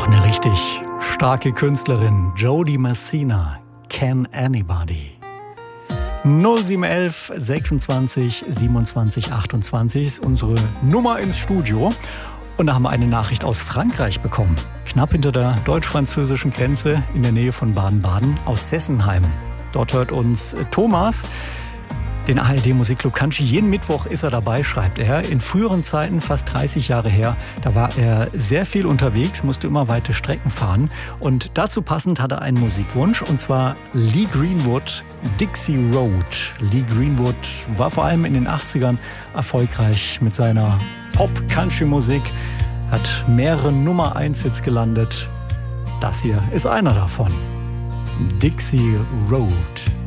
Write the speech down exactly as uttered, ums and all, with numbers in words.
Auch eine richtig starke Künstlerin, Jo Dee Messina, Can Anybody. null sieben elf sechsundzwanzig siebenundzwanzig achtundzwanzig ist unsere Nummer ins Studio. Und da haben wir eine Nachricht aus Frankreich bekommen. Knapp hinter der deutsch-französischen Grenze in der Nähe von Baden-Baden, aus Sessenheim. Dort hört uns Thomas. Den A R D Musikclub Country. Jeden Mittwoch ist er dabei, schreibt er. In früheren Zeiten, fast dreißig Jahre her, da war er sehr viel unterwegs, musste immer weite Strecken fahren. Und dazu passend hat er einen Musikwunsch, und zwar Lee Greenwood, Dixie Road. Lee Greenwood war vor allem in den achtzigern erfolgreich mit seiner Pop-Country-Musik, hat mehrere Nummer eins Hits gelandet. Das hier ist einer davon. Dixie Road.